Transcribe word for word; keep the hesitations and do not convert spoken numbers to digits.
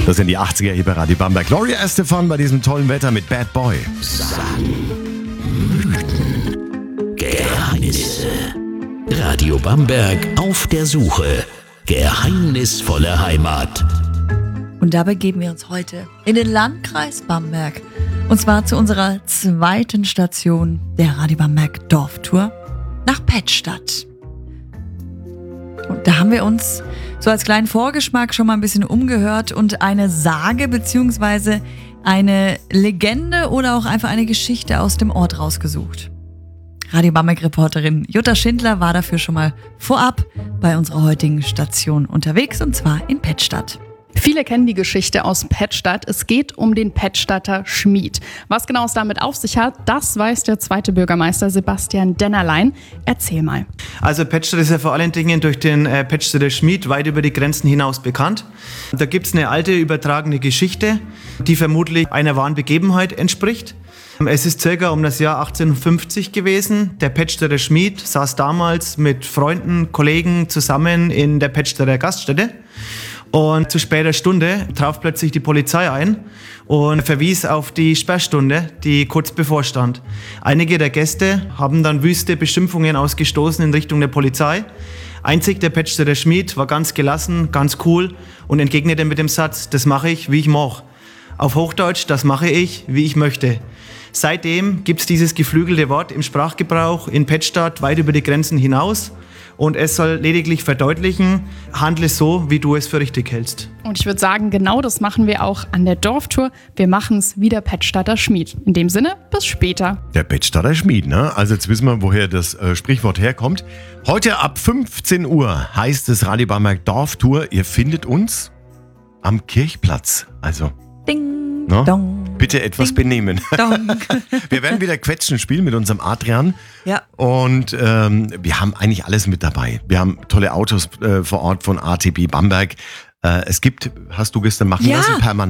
Das sind die achtziger hier bei Radio Bamberg. Gloria Estefan bei diesem tollen Wetter mit Bad Boy. Mythen, Geheimnisse. Radio Bamberg auf der Suche. Geheimnisvolle Heimat. Und da begeben wir uns heute in den Landkreis Bamberg. Und zwar zu unserer zweiten Station der Radio Bamberg Dorftour nach Pettstadt. Und da haben wir uns so als kleinen Vorgeschmack schon mal ein bisschen umgehört und eine Sage bzw. eine Legende oder auch einfach eine Geschichte aus dem Ort rausgesucht. Radio Bamberg-Reporterin Jutta Schindler war dafür schon mal vorab bei unserer heutigen Station unterwegs, und zwar in Pettstadt. Viele kennen die Geschichte aus Pettstadt. Es geht um den Pettstadter Schmied. Was genau es damit auf sich hat, das weiß der zweite Bürgermeister Sebastian Dennerlein. Erzähl mal. Also Pettstadt ist ja vor allen Dingen durch den äh, Pettstadter Schmied weit über die Grenzen hinaus bekannt. Da gibt es eine alte übertragene Geschichte, die vermutlich einer wahren Begebenheit entspricht. Es ist circa um das Jahr achtzehnhundertfünfzig gewesen. Der Pettstadter Schmied saß damals mit Freunden, Kollegen zusammen in der Pettstadter Gaststätte. Und zu später Stunde traf plötzlich die Polizei ein und verwies auf die Sperrstunde, die kurz bevorstand. Einige der Gäste haben dann wüste Beschimpfungen ausgestoßen in Richtung der Polizei. Einzig der Pettstadter Schmied war ganz gelassen, ganz cool und entgegnete mit dem Satz: Das mache ich, wie ich mach. Auf Hochdeutsch: Das mache ich, wie ich möchte. Seitdem gibt es dieses geflügelte Wort im Sprachgebrauch in Pettstadt weit über die Grenzen hinaus. Und es soll lediglich verdeutlichen: Handle so, wie du es für richtig hältst. Und ich würde sagen, genau das machen wir auch an der Dorftour. Wir machen es wie der Pettstadter Schmied. In dem Sinne, bis später. Der Pettstadter Schmied, ne? Also jetzt wissen wir, woher das äh, Sprichwort herkommt. Heute ab fünfzehn Uhr heißt es Radio Bamberg Dorftour. Ihr findet uns am Kirchplatz. Also, Ding, no? dong. Bitte etwas Ding, benehmen. dong. Wir werden wieder Quetschen spielen mit unserem Adrian. Ja. Und ähm, wir haben eigentlich alles mit dabei. Wir haben tolle Autos äh, vor Ort von A T B Bamberg. Äh, es gibt, hast du gestern machen Ja. lassen, permanent.